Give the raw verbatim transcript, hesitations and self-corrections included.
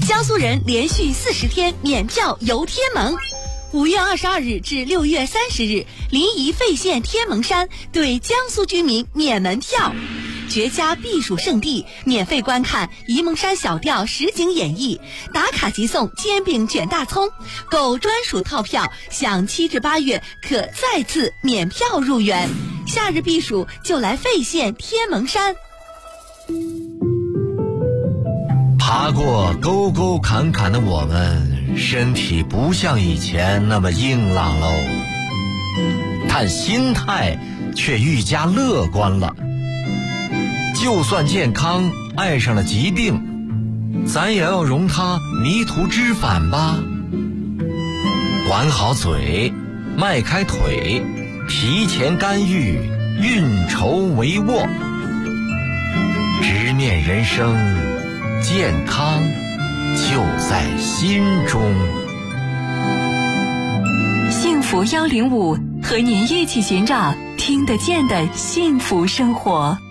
江苏人连续四十天免票游天门。五月二十二日至六月三十日，临沂费县天门山对江苏居民免门票。绝佳避暑胜地，免费观看沂蒙山小调实景演绎，打卡即送煎饼卷大葱，购专属套票享七至八月可再次免票入园。夏日避暑就来费县天门山。 爬过沟沟坎坎的我们，身体不像以前那么硬朗喽，但心态却愈加乐观了。就算健康爱上了疾病，咱也要容它迷途知返吧。管好嘴，迈开腿，提前干预，运筹帷幄，直面人生，健康就在心中。 幸福幺零五和您一起寻找听得见的幸福生活。